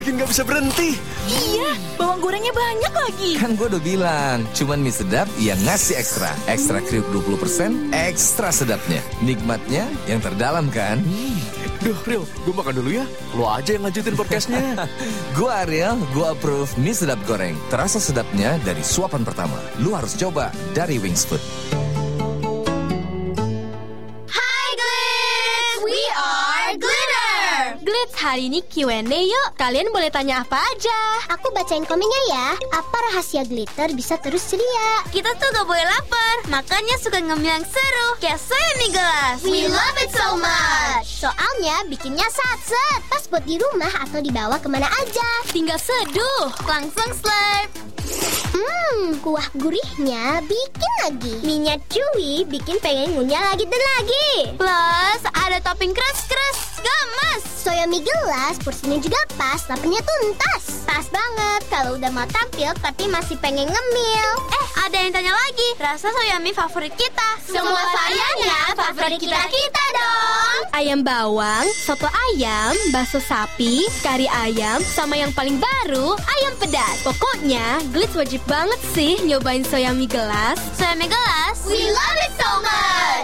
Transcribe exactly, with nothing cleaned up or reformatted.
Bikin gak bisa berhenti. Iya, bawang gorengnya banyak lagi. Kan gue udah bilang, cuman mie sedap yang ngasih ekstra. Ekstra kriuk dua puluh persen, ekstra sedapnya. Nikmatnya yang terdalam kan? Duh, Ril, gue makan dulu ya. Lo aja yang lanjutin podcastnya. Gue Ariel, gue approve mie sedap goreng. Terasa sedapnya dari suapan pertama. Lu harus coba dari Wings Food. Hi Glitz, we are Glitter. Glitz, hari ini Q and A yuk. Kalian boleh tanya apa aja. Aku bacain komennya ya. Apa rahasia Glitter bisa terus ceria? Kita tuh gak boleh lapar, makanya suka ngemil yang seru, kayak soya mie gelas. We love it so much. Soalnya bikinnya sat-set, pas buat di rumah atau dibawa kemana aja. Tinggal seduh, langsung slurp. Hmm, kuah gurihnya bikin lagi. Minyak chewy bikin pengen ngunyah lagi dan lagi. Plus ada topping keras-keras, gemes. Soya mie gelas porsinya juga pas, lapanya tuntas. Pas banget kalau udah mau tampil tapi masih pengen ngemil. Eh, ada yang tanya lagi, rasa soya mie favorit kita. Semua variannya favorit kita-kita dong. Ayam bawang, soto ayam, bakso sapi, kari ayam, sama yang paling baru, ayam pedas. Pokoknya, Glitz wajib banget sih nyobain soya mie gelas. Soya mie gelas, We love it